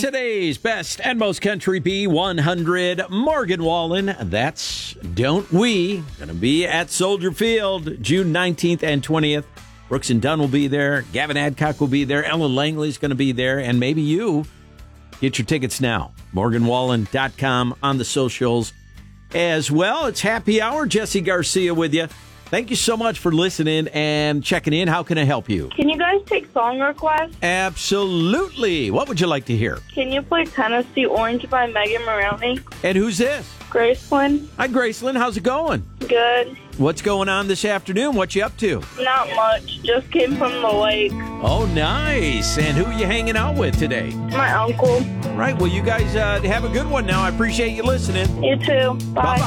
Today's best and most country B100, Morgan Wallen. That's Don't We. Going to be at Soldier Field June 19th and 20th. Brooks and Dunn will be there. Gavin Adcock will be there. Ellen Langley's going to be there. And maybe you. Get your tickets now. MorganWallen.com on the socials as well. It's happy hour. Jesse Garcia with you. Thank you so much for listening and checking in. How can I help you? Can you guys take song requests? Absolutely. What would you like to hear? Can you play Tennessee Orange by Megan Moroney? And who's this? Graceland. Hi, Graceland. How's it going? Good. What's going on this afternoon? What you up to? Not much. Just came from the lake. Oh, nice. And who are you hanging out with today? My uncle. All right. Well, you guys have a good one now. I appreciate you listening. You too. Bye. Bye-bye.